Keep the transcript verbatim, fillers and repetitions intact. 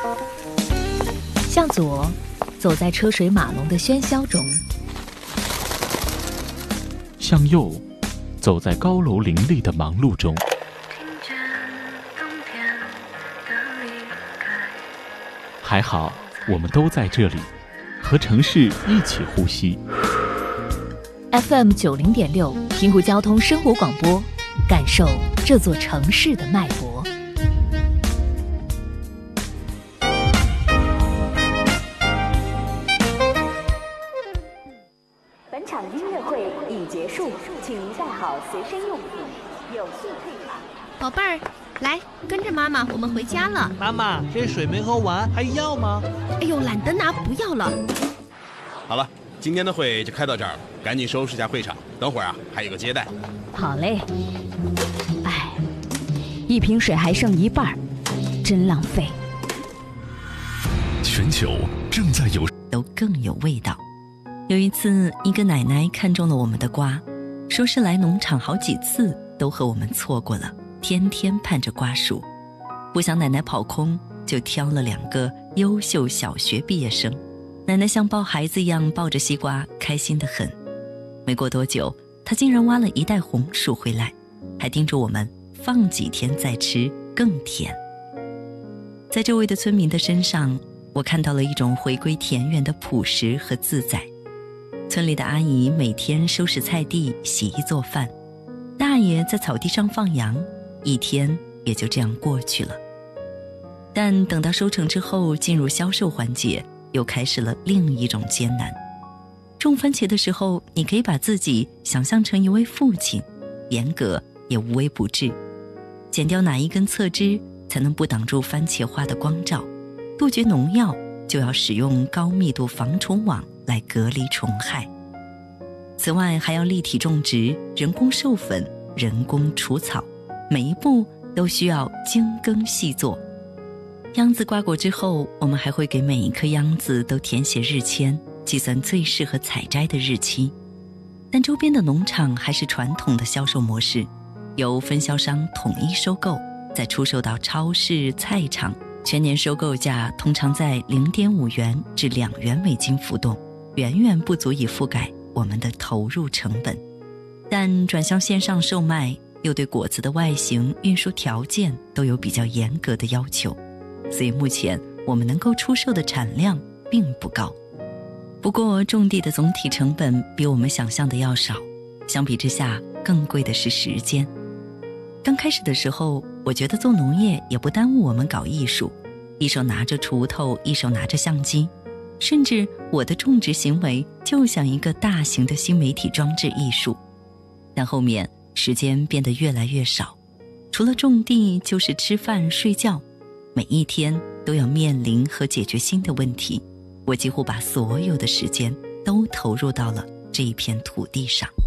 向左，走在车水马龙的喧嚣中； 向右，走在高楼林立的忙碌中。还好，我们都在这里，和城市一起呼吸。 F M 九零点六，平湖交通生活广播，感受这座城市的脉搏。 本场音乐会已结束，请您带好随身用品，有序退场。 宝贝儿，来，跟着妈妈，我们回家了。 妈妈，这水没喝完，还要吗？ 哎呦，懒得拿，不要了。 好了，今天的会就开到这儿了，赶紧收拾下会场，等会儿啊还有个接待。 好嘞。哎，一瓶水还剩一半，真浪费。 全球正在有都更有味道。有一次，一个奶奶看中了我们的瓜，说是来农场好几次都和我们错过了，天天盼着瓜熟。不想奶奶跑空，就挑了两个优秀小学毕业生。奶奶像抱孩子一样抱着西瓜，开心得很。没过多久，她竟然挖了一袋红薯回来，还叮嘱我们放几天再吃更甜。在周围的村民的身上，我看到了一种回归田园的朴实和自在。村里的阿姨每天收拾菜地、洗衣做饭，大爷在草地上放羊，一天也就这样过去了。但等到收成之后，进入销售环节，又开始了另一种艰难。种番茄的时候，你可以把自己想象成一位父亲，严格也无微不至。剪掉哪一根侧枝才能不挡住番茄花的光照？杜绝农药就要使用高密度防虫网来隔离虫害。此外还要立体种植、人工授粉、人工除草，每一步都需要精耕细作。秧子瓜果之后，我们还会给每一颗秧子都填写日签，计算最适合采摘的日期。但周边的农场还是传统的销售模式，由分销商统一收购，再出售到超市、菜场，全年收购价通常在 零点五元至两元美金浮动，远远不足以覆盖我们的投入成本。但转向线上售卖，又对果子的外形、运输条件都有比较严格的要求，所以目前我们能够出售的产量并不高。不过种地的总体成本比我们想象的要少，相比之下更贵的是时间。刚开始的时候，我觉得做农业也不耽误我们搞艺术，一手拿着锄头，一手拿着相机，甚至我的种植行为就像一个大型的新媒体装置艺术。但后面时间变得越来越少，除了种地就是吃饭睡觉，每一天都要面临和解决新的问题，我几乎把所有的时间都投入到了这一片土地上。